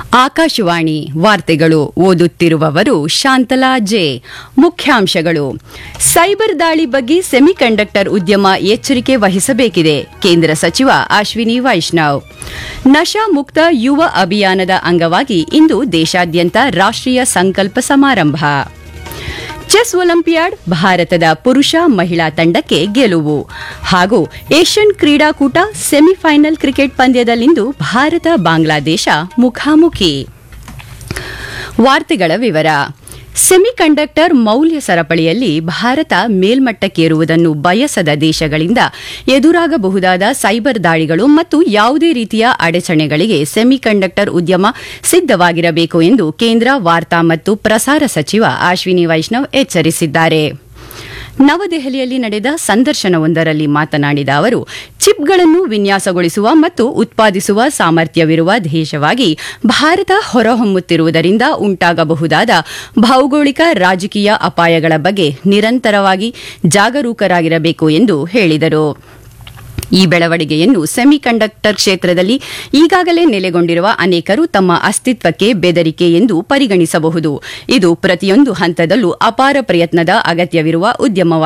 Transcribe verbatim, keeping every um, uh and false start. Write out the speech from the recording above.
ಆಕಾಶವಾಣಿ ವಾರ್ತೆಗಳು ಓದುತ್ತಿರುವವರು ಶಾಂತಲಾ ಜೆ. ಮುಖ್ಯಾಂಶಗಳು. ಸೈಬರ್ ದಾಳಿ ಬಗ್ಗೆ ಸೆಮಿಕಂಡಕ್ಟರ್ ಉದ್ಯಮ ಎಚ್ಚರಿಕೆ ವಹಿಸಬೇಕಿದೆ, ಕೇಂದ್ರ ಸಚಿವ ಅಶ್ವಿನಿ ವೈಷ್ಣವ್. ನಶಾ ಮುಕ್ತ ಯುವ ಅಭಿಯಾನದ ಅಂಗವಾಗಿ ಇಂದು ದೇಶಾದ್ಯಂತ ರಾಷ್ಟ್ರೀಯ ಸಂಕಲ್ಪ ಸಮಾರಂಭ. ಚೆಸ್ ಒಲಿಂಪಿಯಾಡ್ ಭಾರತದ ಪುರುಷ ಮಹಿಳಾ ತಂಡಕ್ಕೆ ಗೆಲುವು. ಹಾಗೂ ಏಷ್ಯನ್ ಕ್ರೀಡಾಕೂಟ ಸೆಮಿಫೈನಲ್ ಕ್ರಿಕೆಟ್ ಪಂದ್ಯದಲ್ಲಿಂದು ಭಾರತ ಬಾಂಗ್ಲಾದೇಶ ಮುಖಾಮುಖಿ. ವಾರ್ತೆಗಳ ವಿವರ. ಸೆಮಿಕಂಡಕ್ಟರ್ ಮೌಲ್ಯ ಸರಪಳಿಯಲ್ಲಿ ಭಾರತ ಮೇಲ್ಮಟ್ಟಕ್ಕೇರುವುದನ್ನು ಬಯಸದ ದೇಶಗಳಿಂದ ಎದುರಾಗಬಹುದಾದ ಸೈಬರ್ ದಾಳಿಗಳು ಮತ್ತು ಯಾವುದೇ ರೀತಿಯ ಅಡಚಣೆಗಳಿಗೆ ಸೆಮಿಕಂಡಕ್ಟರ್ ಉದ್ಯಮ ಸಿದ್ದವಾಗಿರಬೇಕು ಎಂದು ಕೇಂದ್ರ ವಾರ್ತಾ ಮತ್ತು ಪ್ರಸಾರ ಸಚಿವ ಅಶ್ವಿನಿ ವೈಷ್ಣವ್ ಎಚ್ಚರಿಸಿದ್ದಾರೆ. ನವದೆಹಲಿಯಲ್ಲಿ ನಡೆದ ಸಂದರ್ಶನವೊಂದರಲ್ಲಿ ಮಾತನಾಡಿದ ಅವರು, ಚಿಪ್ಗಳನ್ನು ವಿನ್ಯಾಸಗೊಳಿಸುವ ಮತ್ತು ಉತ್ಪಾದಿಸುವ ಸಾಮರ್ಥ್ಯವಿರುವ ದೇಶವಾಗಿ ಭಾರತ ಹೊರಹೊಮ್ಮುತ್ತಿರುವುದರಿಂದ ಉಂಟಾಗಬಹುದಾದ ಭೌಗೋಳಿಕ ರಾಜಕೀಯ ಅಪಾಯಗಳ ಬಗ್ಗೆ ನಿರಂತರವಾಗಿ ಜಾಗರೂಕರಾಗಿರಬೇಕು ಎಂದು ಹೇಳಿದರು. ಈ ಬೆಳವಣಿಗೆಯನ್ನು ಸೆಮಿಕಂಡಕ್ಟರ್ ಕ್ಷೇತ್ರದಲ್ಲಿ ಈಗಾಗಲೇ ನೆಲೆಗೊಂಡಿರುವ ಅನೇಕರು ತಮ್ಮ ಅಸ್ತಿತ್ವಕ್ಕೆ ಬೆದರಿಕೆ ಎಂದು ಪರಿಗಣಿಸಬಹುದು. ಇದು ಪ್ರತಿಯೊಂದು ಹಂತದಲ್ಲೂ ಅಪಾರ ಪ್ರಯತ್ನದ ಅಗತ್ಯವಿರುವ ಉದ್ಯಮವಾಗಿದೆ.